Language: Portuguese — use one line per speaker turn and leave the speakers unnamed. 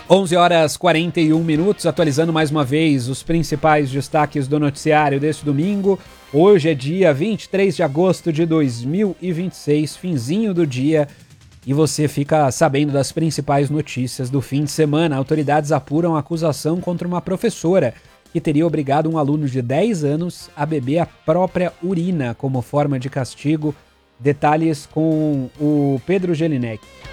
11 horas 41 minutos, atualizando mais uma vez os principais destaques do noticiário deste domingo. Hoje é dia 23 de agosto de 2026, finzinho do dia, e você fica sabendo das principais notícias do fim de semana. Autoridades apuram a acusação contra uma professora que teria obrigado um aluno de 10 anos a beber a própria urina como forma de castigo. Detalhes com o Pedro Gelinek.